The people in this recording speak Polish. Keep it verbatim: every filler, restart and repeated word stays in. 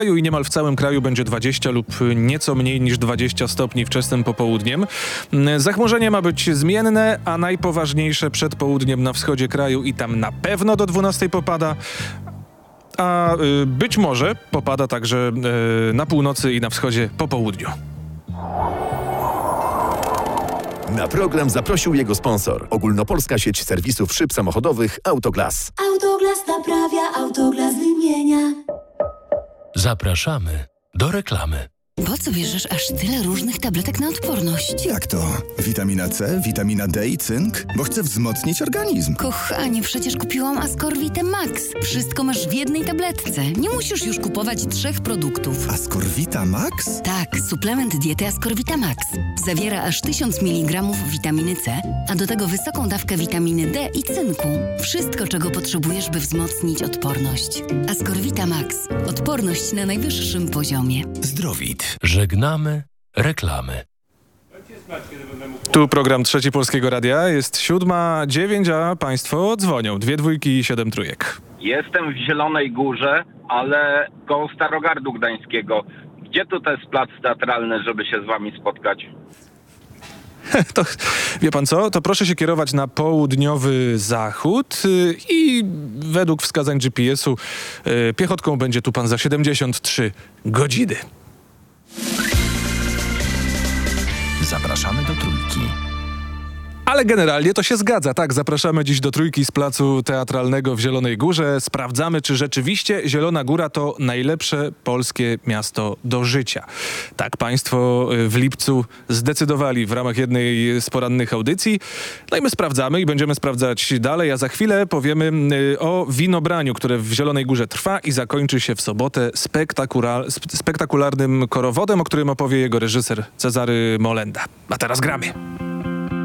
I niemal w całym kraju będzie dwadzieścia lub nieco mniej niż dwadzieścia stopni wczesnym popołudniem. Zachmurzenie ma być zmienne, a najpoważniejsze przed południem na wschodzie kraju i tam na pewno do dwunastej popada. A y, być może popada także y, na północy i na wschodzie po południu. Na program zaprosił jego sponsor. Ogólnopolska sieć serwisów szyb samochodowych Autoglas. Autoglas naprawia, Autoglas wymienia. Zapraszamy do reklamy. Po co bierzesz aż tyle różnych tabletek na odporność? Jak to? Witamina C, witamina D i cynk? Bo chcę wzmocnić organizm. Kochanie, przecież kupiłam Ascorvite Max. Wszystko masz w jednej tabletce. Nie musisz już kupować trzech produktów. Ascorvita Max? Tak, suplement diety Ascorvita Max. Zawiera aż tysiąc miligramów witaminy C, a do tego wysoką dawkę witaminy D i cynku. Wszystko, czego potrzebujesz, by wzmocnić odporność. Ascorvita Max. Odporność na najwyższym poziomie. Zdrowit. Żegnamy reklamy. Tu program Trzeci Polskiego Radia. Jest siódma dziewięć, a państwo dzwonią. Dwie dwójki i siedem trójek. Jestem w Zielonej Górze, ale koło Starogardu Gdańskiego. Gdzie tu to jest plac teatralny, żeby się z wami spotkać? To, wie pan co? To proszę się kierować na południowy zachód yy, i według wskazań G P S u yy, piechotką będzie tu pan za siedemdziesiąt trzy godziny. Zapraszamy do Trójki. Ale generalnie to się zgadza. Tak, zapraszamy dziś do Trójki z placu teatralnego w Zielonej Górze. Sprawdzamy, czy rzeczywiście Zielona Góra to najlepsze polskie miasto do życia. Tak państwo w lipcu zdecydowali w ramach jednej z porannych audycji. No i my sprawdzamy i będziemy sprawdzać dalej, a za chwilę powiemy o winobraniu, które w Zielonej Górze trwa i zakończy się w sobotę spektakula- spektakularnym korowodem, o którym opowie jego reżyser Cezary Molenda. A teraz gramy.